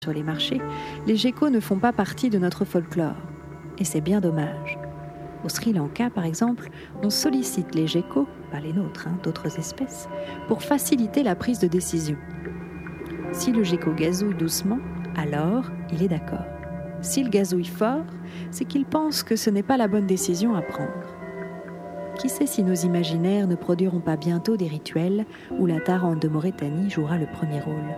sur les marchés, les geckos ne font pas partie de notre folklore. Et c'est bien dommage. Au Sri Lanka, par exemple, on sollicite les geckos, pas les nôtres, d'autres espèces, pour faciliter la prise de décision. Si le gecko gazouille doucement, alors il est d'accord. S'il gazouille fort, c'est qu'il pense que ce n'est pas la bonne décision à prendre. Qui sait si nos imaginaires ne produiront pas bientôt des rituels où la tarente de Mauritanie jouera le premier rôle ?